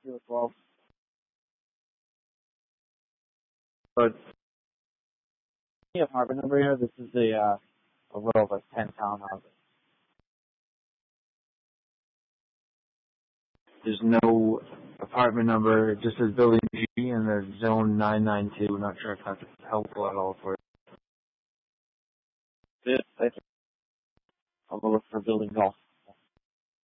012. But The apartment number here, this is a row of like 10 townhouses. there's no apartment number. It just says building G and there's zone 992. Not sure if that's helpful at all for you. I'll go look for building golf.